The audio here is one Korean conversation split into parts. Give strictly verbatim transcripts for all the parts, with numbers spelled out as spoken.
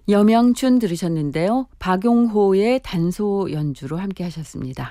여명춘 들으셨는데요. 박용호의 단소 연주로 함께 하셨습니다.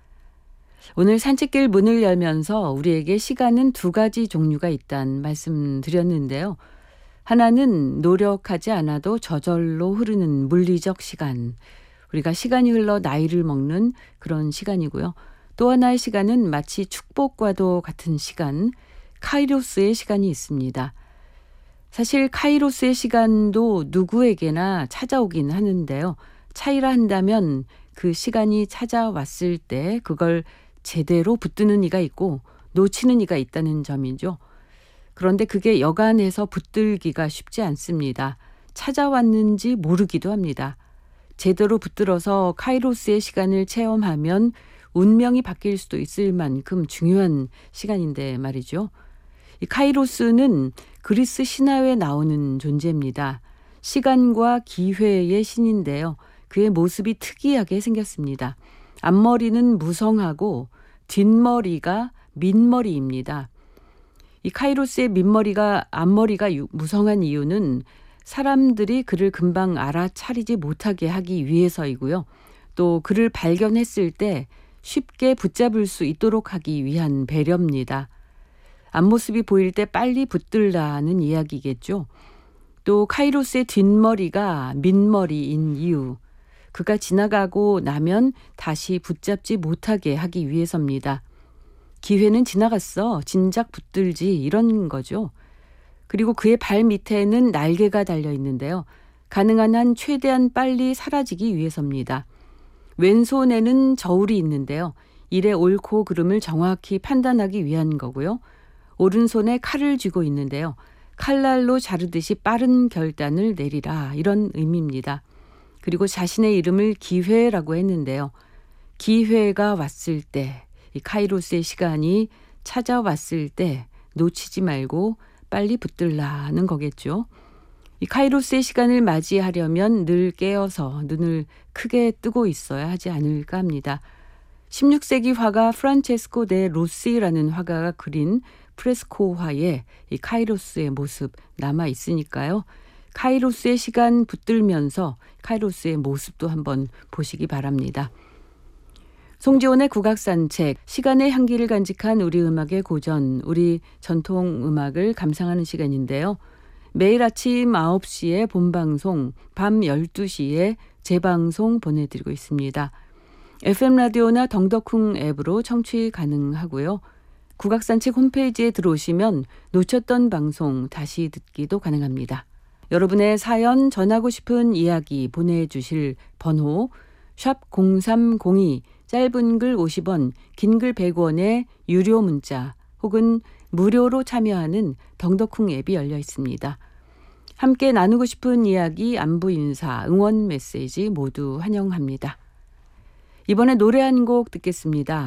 오늘 산책길 문을 열면서 우리에게 시간은 두 가지 종류가 있다는 말씀 드렸는데요. 하나는 노력하지 않아도 저절로 흐르는 물리적 시간. 우리가 시간이 흘러 나이를 먹는 그런 시간이고요. 또 하나의 시간은 마치 축복과도 같은 시간, 카이로스의 시간이 있습니다. 사실 카이로스의 시간도 누구에게나 찾아오긴 하는데요. 차이라 한다면 그 시간이 찾아왔을 때 그걸 제대로 붙드는 이가 있고 놓치는 이가 있다는 점이죠. 그런데 그게 여간해서 붙들기가 쉽지 않습니다. 찾아왔는지 모르기도 합니다. 제대로 붙들어서 카이로스의 시간을 체험하면 운명이 바뀔 수도 있을 만큼 중요한 시간인데 말이죠. 이 카이로스는 그리스 신화에 나오는 존재입니다. 시간과 기회의 신인데요. 그의 모습이 특이하게 생겼습니다. 앞머리는 무성하고 뒷머리가 민머리입니다. 이 카이로스의 민머리가 앞머리가 무성한 이유는 사람들이 그를 금방 알아차리지 못하게 하기 위해서이고요. 또 그를 발견했을 때 쉽게 붙잡을 수 있도록 하기 위한 배려입니다. 앞모습이 보일 때 빨리 붙들라는 이야기겠죠. 또 카이로스의 뒷머리가 민머리인 이유, 그가 지나가고 나면 다시 붙잡지 못하게 하기 위해서입니다. 기회는 지나갔어, 진작 붙들지, 이런 거죠. 그리고 그의 발 밑에는 날개가 달려 있는데요. 가능한 한 최대한 빨리 사라지기 위해서입니다. 왼손에는 저울이 있는데요. 일의 옳고 그름을 정확히 판단하기 위한 거고요. 오른손에 칼을 쥐고 있는데요. 칼날로 자르듯이 빠른 결단을 내리라, 이런 의미입니다. 그리고 자신의 이름을 기회라고 했는데요. 기회가 왔을 때, 이 카이로스의 시간이 찾아왔을 때 놓치지 말고 빨리 붙들라는 거겠죠. 이 카이로스의 시간을 맞이하려면 늘 깨어서 눈을 크게 뜨고 있어야 하지 않을까 합니다. 십육 세기 화가 프란체스코 데 로시라는 화가가 그린 프레스코화에 이 카이로스의 모습 남아 있으니까요. 카이로스의 시간 붙들면서 카이로스의 모습도 한번 보시기 바랍니다. 송지온의 국악산책, 시간의 향기를 간직한 우리 음악의 고전, 우리 전통 음악을 감상하는 시간인데요. 매일 아침 아홉 시에 본방송, 밤 열두 시에 재방송 보내드리고 있습니다. 에프엠 라디오나 덩덕쿵 앱으로 청취 가능하고요. 국악산책 홈페이지에 들어오시면 놓쳤던 방송 다시 듣기도 가능합니다. 여러분의 사연, 전하고 싶은 이야기 보내주실 번호 샵 공삼공이, 짧은 글 오십 원, 긴 글 백 원의 유료 문자 혹은 무료로 참여하는 덩덕쿵 앱이 열려 있습니다. 함께 나누고 싶은 이야기, 안부 인사, 응원 메시지 모두 환영합니다. 이번에 노래 한 곡 듣겠습니다.